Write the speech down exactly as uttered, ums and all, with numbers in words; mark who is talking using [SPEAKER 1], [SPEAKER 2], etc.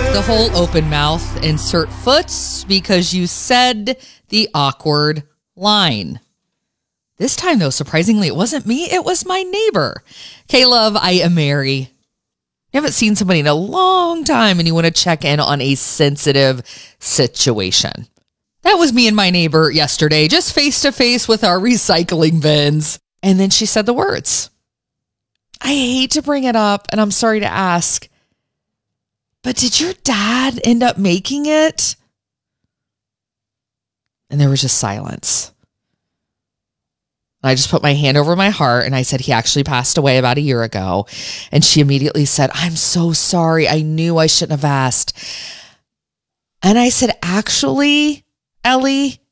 [SPEAKER 1] The whole open mouth, insert foots because you said the awkward line. This time, though, surprisingly, it wasn't me. It was my neighbor. K-Love, I am Mary. You haven't seen somebody in a long time and you want to check in on a sensitive situation. That was me and my neighbor yesterday, just face to face with our recycling bins. And then she said the words. I hate to bring it up, and I'm sorry to ask, but did your dad end up making it? And there was just silence. I just put my hand over my heart and I said, he actually passed away about a year ago. And she immediately said, I'm so sorry. I knew I shouldn't have asked. And I said, actually, Ellie,